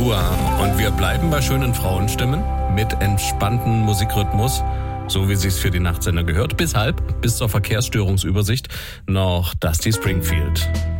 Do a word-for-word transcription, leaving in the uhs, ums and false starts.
Uhr. Und wir bleiben bei schönen Frauenstimmen mit entspanntem Musikrhythmus, so wie sich's für die Nachtsender gehört. Bis halb, bis zur Verkehrsstörungsübersicht noch Dusty Springfield.